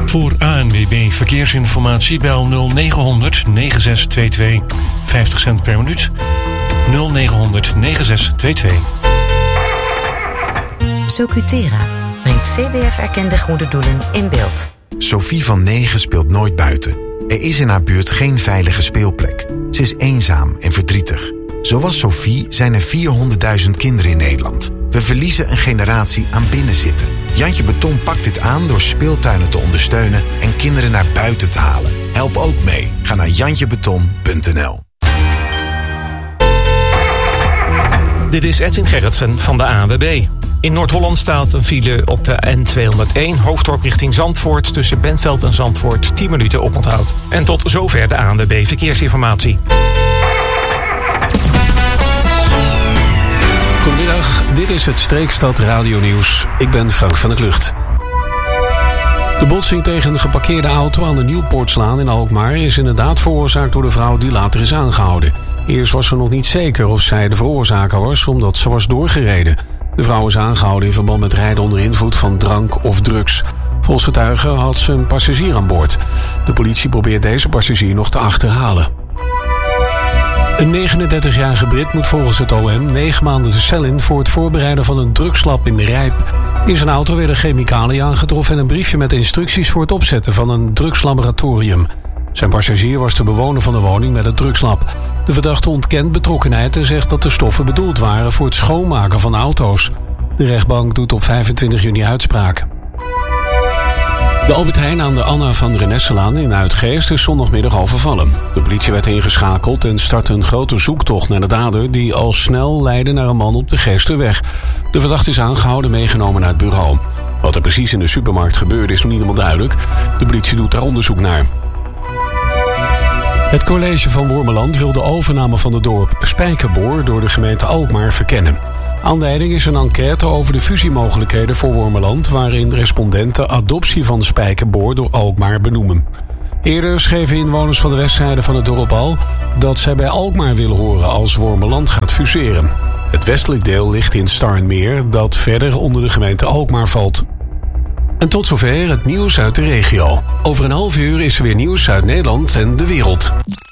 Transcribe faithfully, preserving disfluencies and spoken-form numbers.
Voor A N W B Verkeersinformatie bel nul negen negen zes twee twee. vijftig cent per minuut. nul negen negen zes twee twee. Socutera brengt C B F-erkende goede doelen in beeld. Sophie van negen speelt nooit buiten. Er is in haar buurt geen veilige speelplek. Ze is eenzaam en verdrietig. Zoals Sophie zijn er vierhonderdduizend kinderen in Nederland. We verliezen een generatie aan binnenzitten. Jantje Beton pakt dit aan door speeltuinen te ondersteunen en kinderen naar buiten te halen. Help ook mee. Ga naar jantje beton punt n l. Dit is Edwin Gerritsen van de A N W B. In Noord-Holland staat een file op de N tweehonderdéén, hoofddorp richting Zandvoort. Tussen Bentveld en Zandvoort, tien minuten oponthoud. En tot zover de A N W B Verkeersinformatie. Goedemiddag, dit is het Streekstad Radio Nieuws. Ik ben Frank van der Klucht. De botsing tegen de geparkeerde auto aan de Nieuwpoortslaan in Alkmaar is inderdaad veroorzaakt door de vrouw die later is aangehouden. Eerst was ze nog niet zeker of zij de veroorzaker was, omdat ze was doorgereden. De vrouw is aangehouden in verband met rijden onder invloed van drank of drugs. Volgens getuigen had ze een passagier aan boord. De politie probeert deze passagier nog te achterhalen. Een negenendertigjarige Brit moet volgens het O M negen maanden de cel in voor het voorbereiden van een drugslab in de Rijp. In zijn auto werden chemicaliën aangetroffen en een briefje met instructies voor het opzetten van een drugslaboratorium. Zijn passagier was de bewoner van de woning met het drugslab. De verdachte ontkent betrokkenheid en zegt dat de stoffen bedoeld waren voor het schoonmaken van auto's. De rechtbank doet op vijfentwintig juni uitspraak. De Albert Heijn aan de Anna van Renesselaan in Uitgeest is zondagmiddag overvallen. De politie werd ingeschakeld en startte een grote zoektocht naar de dader die al snel leidde naar een man op de Geesterweg. De verdachte is aangehouden en meegenomen naar het bureau. Wat er precies in de supermarkt gebeurde is nog niet helemaal duidelijk. De politie doet daar onderzoek naar. Het college van Wormerland wil de overname van het dorp Spijkerboor door de gemeente Alkmaar verkennen. Aanleiding is een enquête over de fusiemogelijkheden voor Wormerland, waarin respondenten adoptie van Spijkerboor door Alkmaar benoemen. Eerder schreven inwoners van de westzijde van het dorp al dat zij bij Alkmaar willen horen als Wormerland gaat fuseren. Het westelijk deel ligt in Starnmeer, dat verder onder de gemeente Alkmaar valt. En tot zover het nieuws uit de regio. Over een half uur is er weer nieuws uit Nederland en de wereld.